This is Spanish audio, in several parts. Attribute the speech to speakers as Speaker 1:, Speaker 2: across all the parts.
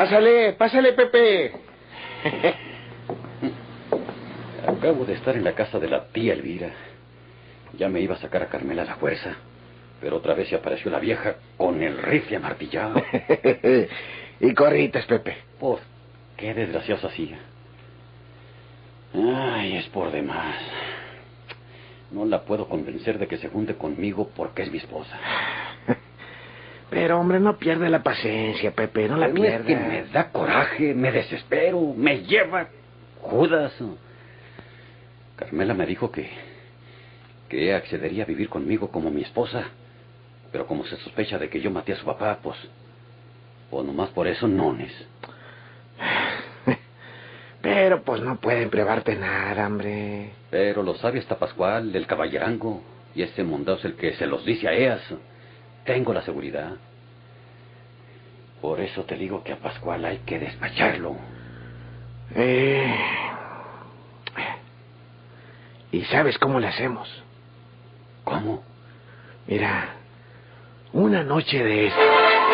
Speaker 1: Pásale, pásale, Pepe.
Speaker 2: Acabo de estar en la casa de la tía Elvira. Ya me iba a sacar a Carmela a la fuerza, pero otra vez se apareció la vieja con el rifle amartillado.
Speaker 1: Y corrites, Pepe.
Speaker 2: Pues, qué desgraciosa hacía. Ay, es por demás. No la puedo convencer de que se junte conmigo porque es mi esposa.
Speaker 1: Pero, hombre, no pierde la paciencia, Pepe, no la pierda.
Speaker 2: Es que me da coraje, me desespero, me lleva Judas. Carmela me dijo que ella accedería a vivir conmigo como mi esposa, pero como se sospecha de que yo maté a su papá, pues nomás por eso no es.
Speaker 1: Pero pues no pueden privarte nada, hombre.
Speaker 2: Pero lo sabe hasta Pascual, el caballerango, y ese mondado es el que se los dice a ellas. Tengo la seguridad. Por eso te digo que a Pascual hay que despacharlo.
Speaker 1: ¿Y sabes cómo le hacemos?
Speaker 2: ¿Cómo?
Speaker 1: Mira, una noche de esta.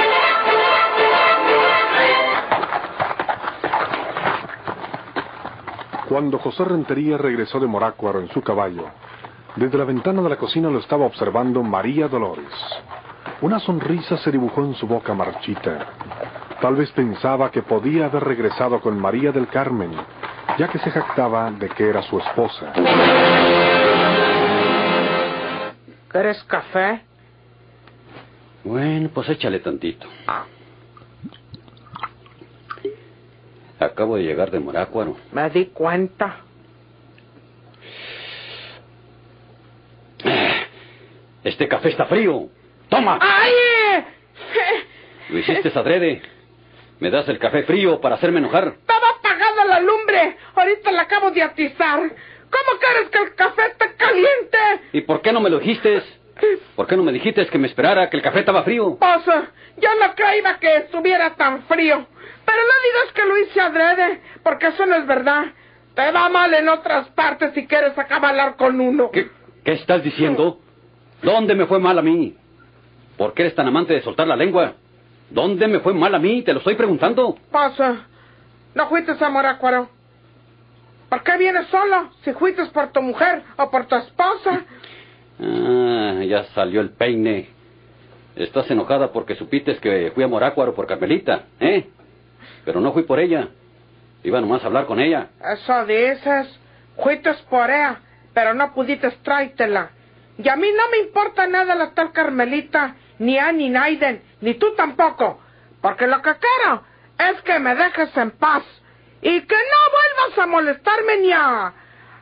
Speaker 3: Cuando José Rentería regresó de Morácuaro en su caballo, desde la ventana de la cocina lo estaba observando María Dolores. Una sonrisa se dibujó en su boca marchita. Tal vez pensaba que podía haber regresado con María del Carmen, ya que se jactaba de que era su esposa.
Speaker 4: ¿Quieres café?
Speaker 2: Bueno, pues échale tantito. Acabo de llegar de Morácuaro.
Speaker 4: Me di cuenta.
Speaker 2: Este café está frío. ¡Toma!
Speaker 4: ¡Ay!
Speaker 2: Lo hiciste adrede. ¿Me das el café frío para hacerme enojar?
Speaker 4: Estaba apagada la lumbre. Ahorita la acabo de atizar. ¿Cómo quieres que el café esté caliente?
Speaker 2: ¿Y por qué no me lo dijiste? ¿Por qué no me dijiste que me esperara, que el café estaba frío?
Speaker 4: Pues, yo no creía que estuviera tan frío. Pero no digas que lo hice adrede, porque eso no es verdad. Te va mal en otras partes si quieres acabalar con uno.
Speaker 2: ¿Qué estás diciendo? ¿Dónde me fue mal a mí? ¿Por qué eres tan amante de soltar la lengua? ¿Dónde me fue mal a mí? Te lo estoy preguntando.
Speaker 4: Pues, no fuiste a Morácuaro. ¿Por qué vienes solo? Si fuiste por tu mujer o por tu esposa.
Speaker 2: Ya salió el peine. Estás enojada porque supiste que fui a Morácuaro por Carmelita, ¿eh? Pero no fui por ella. Iba nomás a hablar con ella.
Speaker 4: Eso dices. Fuiste por ella, pero no pudiste traértela. Y a mí no me importa nada la tal Carmelita, ni Annie Naiden, ni tú tampoco. Porque lo que quiero es que me dejes en paz. Y que no vuelvas a molestarme ni a...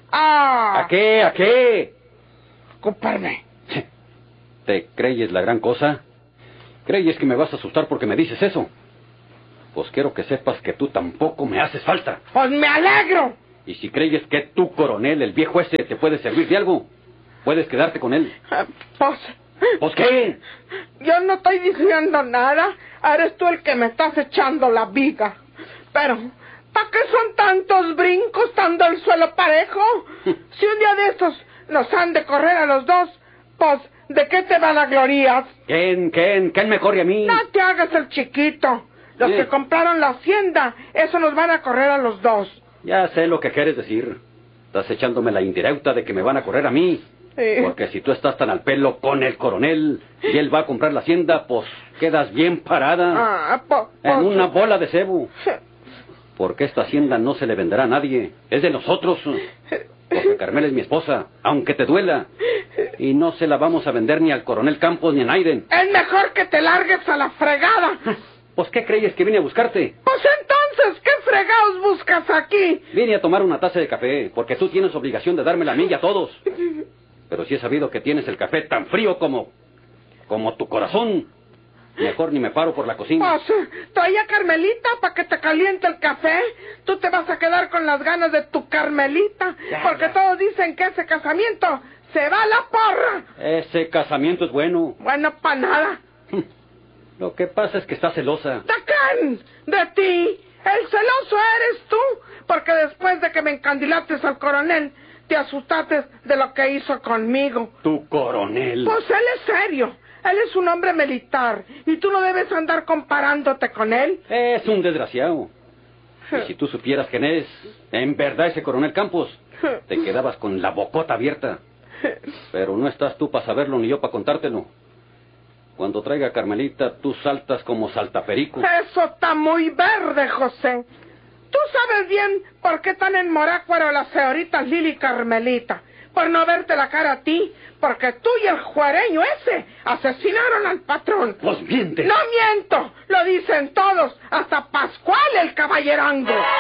Speaker 2: ¿A qué? ¿A qué?
Speaker 4: Ocuparme.
Speaker 2: ¿Te creyes la gran cosa? ¿Creyes que me vas a asustar porque me dices eso? Pues quiero que sepas que tú tampoco me haces falta.
Speaker 4: Pues me alegro.
Speaker 2: Y si creyes que tu coronel, el viejo ese, te puede servir de algo, puedes quedarte con él. ¿Pues qué?
Speaker 4: Yo no estoy diciendo nada. Eres tú el que me estás echando la viga. Pero, ¿para qué son tantos brincos estando el suelo parejo? Si un día de estos nos han de correr a los dos, pues, ¿de qué te van a gloriar?
Speaker 2: ¿Quién me corre a mí?
Speaker 4: No te hagas el chiquito. Los que compraron la hacienda, eso nos van a correr a los dos.
Speaker 2: Ya sé lo que quieres decir. Estás echándome la indirecta de que me van a correr a mí.
Speaker 4: Sí.
Speaker 2: Porque si tú estás tan al pelo con el coronel y él va a comprar la hacienda, pues quedas bien parada en una bola de cebo. Porque esta hacienda no se le venderá a nadie. Es de nosotros. Porque Carmela es mi esposa, aunque te duela. Y no se la vamos a vender ni al coronel Campos ni a Naiden.
Speaker 4: Es mejor que te largues a la fregada.
Speaker 2: ¿Pues qué crees que vine a buscarte?
Speaker 4: Pues entonces, ¿qué fregados buscas aquí?
Speaker 2: Vine a tomar una taza de café, porque tú tienes obligación de dármela a mí y a todos. Pero si he sabido que tienes el café tan frío como tu corazón, mejor ni me paro por la cocina.
Speaker 4: Pues, trae a Carmelita para que te caliente el café. Tú te vas a quedar con las ganas de tu Carmelita, porque todos dicen que ese casamiento se va a la porra.
Speaker 2: Ese casamiento es bueno.
Speaker 4: Bueno, para nada.
Speaker 2: Lo que pasa es que está celosa.
Speaker 4: ¡Tacán! De ti. El celoso eres tú, porque después de que me encandilaste al coronel, te asustaste de lo que hizo conmigo.
Speaker 2: ¿Tu coronel?
Speaker 4: Pues él es serio. Él es un hombre militar y tú no debes andar comparándote con él.
Speaker 2: Es un desgraciado. Y si tú supieras quién es, en verdad ese coronel Campos, te quedabas con la bocota abierta. Pero no estás tú para saberlo ni yo para contártelo. Cuando traiga a Carmelita, tú saltas como saltaperico.
Speaker 4: Eso está muy verde, José. Tú sabes bien por qué están en Morácuaro las señoritas Lili y Carmelita. Por no verte la cara a ti, porque tú y el juareño ese asesinaron al patrón.
Speaker 2: ¡Pues mientes!
Speaker 4: No miento, lo dicen todos, hasta Pascual el caballerango.